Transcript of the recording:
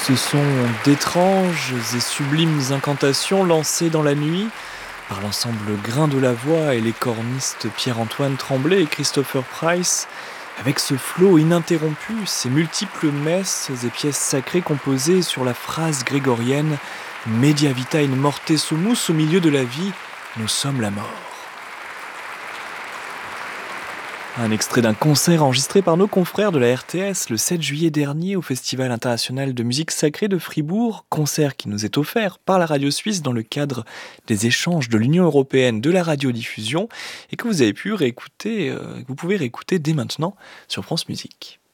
Ce sont d'étranges et sublimes incantations lancées dans la nuit par l'ensemble Grain de la Voix et les cornistes Pierre-Antoine Tremblay et Christopher Price, avec ce flot ininterrompu, ces multiples messes et pièces sacrées composées sur la phrase grégorienne « Media vita in morte sumus » au milieu de la vie, nous sommes la mort. Un extrait d'un concert enregistré par nos confrères de la RTS le 7 juillet dernier au Festival international de musique sacrée de Fribourg, concert qui nous est offert par la radio suisse dans le cadre des échanges de l'Union européenne de la radiodiffusion et que vous avez pu réécouter, vous pouvez réécouter dès maintenant sur France Musique.